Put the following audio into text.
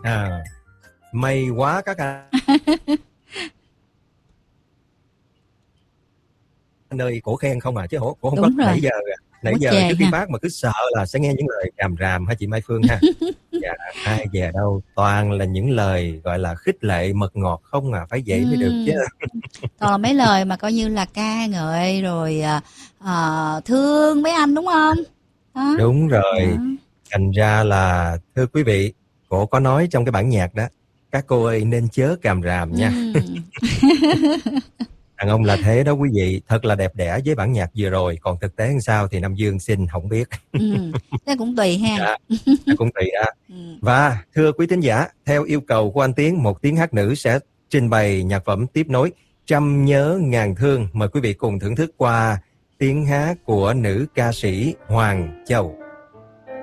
May quá các anh ơi, cổ khen không à chứ cổ không Đúng có rồi. nãy giờ chề trước khi ha. phát mà cứ sợ là sẽ nghe những lời càm ràm hả chị Mai Phương ha. Dạ, ai về đâu toàn là những lời gọi là khích lệ mật ngọt không à, phải vậy mới được chứ. Toàn là mấy lời mà coi như là ca ngợi rồi thương mấy anh đúng không? Đó. Đúng Đó. rồi, thành ra là thưa quý vị, cổ có nói trong cái bản nhạc đó, các cô ơi nên chớ càm ràm nha. Đàn ông là thế đó quý vị, thật là đẹp đẽ với bản nhạc vừa rồi, còn thực tế làm sao thì Nam Dương xin không biết. Thế cũng tùy ha. Dạ, cũng tùy đó. Và thưa quý thính giả, theo yêu cầu của anh Tiến, một tiếng hát nữ sẽ trình bày nhạc phẩm tiếp nối Trăm Nhớ Ngàn Thương. Mời quý vị cùng thưởng thức qua tiếng hát của nữ ca sĩ Hoàng Châu.